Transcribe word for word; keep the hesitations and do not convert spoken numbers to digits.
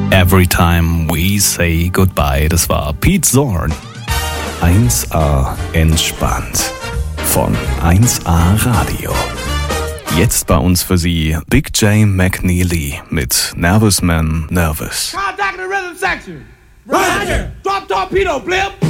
Every Time We Say Goodbye. Das war Pete Zorn. eins A entspannt von eins A Radio. Jetzt bei uns für Sie Big J McNeely mit Nervous Man Nervous. Contact the rhythm section. Right here. Drop torpedo, blimp.